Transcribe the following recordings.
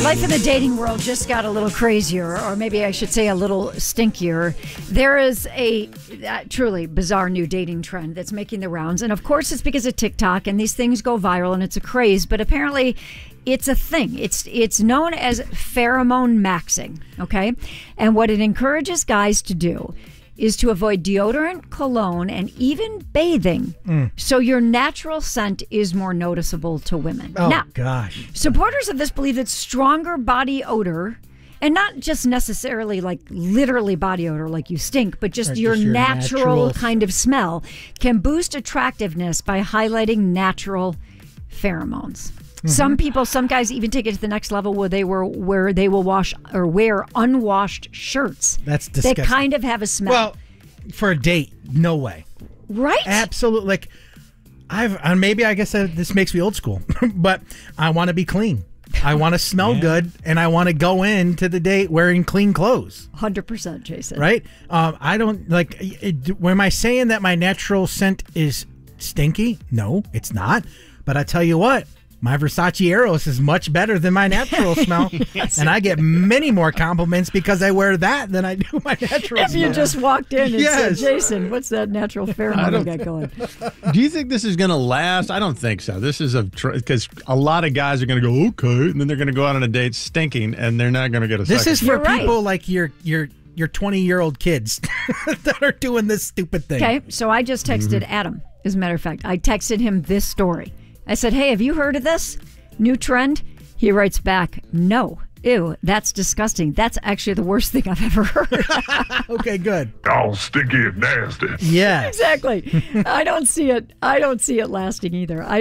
Life in the dating world just got a little crazier, or maybe I should say a little stinkier. There is a truly bizarre new dating trend that's making the rounds. And of course, it's because of TikTok, and these things go viral, and it's a craze. But apparently, it's a thing. It's known as pheromone maxing, okay? And what it encourages guys to do is to avoid deodorant, cologne, and even bathing, so your natural scent is more noticeable to women. Oh, now, gosh. supporters of this believe that stronger body odor, and not just necessarily like literally body odor like you stink, but just your natural kind of smell, can boost attractiveness by highlighting natural pheromones. Some people, some guys even take it to the next level where they will wash or wear unwashed shirts. That's disgusting. That kind of have a smell. Well, for a date, no way. Right? Absolutely. Like, maybe I guess this makes me old school, but I want to be clean. I want to smell good, and I want to go into the date wearing clean clothes. 100%, Jason. Right? I don't like. Am I saying that my natural scent is stinky? No, it's not. But I tell you what. My Versace Eros is much better than my natural smell, and I get many more compliments because I wear that than I do my natural smell. If you just walked in and said, Jason, what's that natural pheromone you got going? Do you think this is going to last? I don't think so. This is because a lot of guys are going to go, okay, and then they're going to go out on a date stinking, and they're not going to get a second. This is for people like your 20-year-old kids that are doing this stupid thing. Okay, so I just texted Adam, as a matter of fact. I texted him this story. I said, hey, have you heard of this new trend? He writes back, no. Ew, that's disgusting. That's actually the worst thing I've ever heard. Okay, good. All stinky and nasty. Yeah. Exactly. I don't see it lasting either. I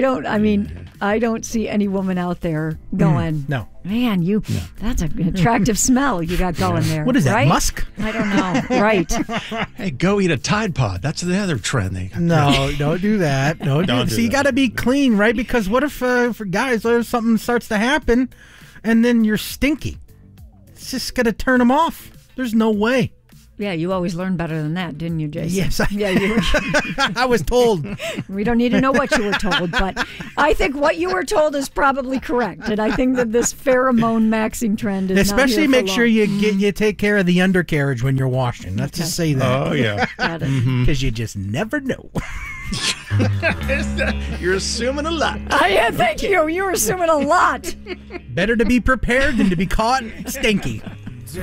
don't see any woman out there going, no. Man, that's an attractive smell you got going there. What is that, right? musk? I don't know. Right. Hey, go eat a Tide Pod. That's the other trend. No, don't do that. Don't do So you got to be clean, right? Because what if, for guys, what if something starts to happen and then you're stinky? It's just going to turn them off. There's no way. Yeah, you always learn better than that, didn't you, Jason? Yes, you I was told. We don't need to know what you were told, but I think what you were told is probably correct, and I think that this pheromone maxing trend is especially not here make for sure long. you take care of the undercarriage when you're washing. Let's just say that. Oh, yeah. Because you just never know. You're assuming a lot. Thank you. You're assuming a lot. Better to be prepared than to be caught stinky.